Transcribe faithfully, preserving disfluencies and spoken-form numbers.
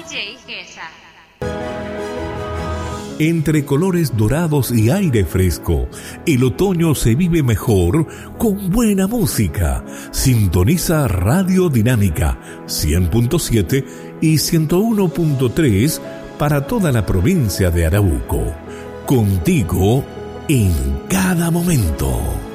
J. Gesa. Entre colores dorados y aire fresco, el otoño se vive mejor con buena música. Sintoniza Radio Dinámica cien punto siete y ciento uno punto tres para toda la provincia de Arauco. Contigo en cada momento.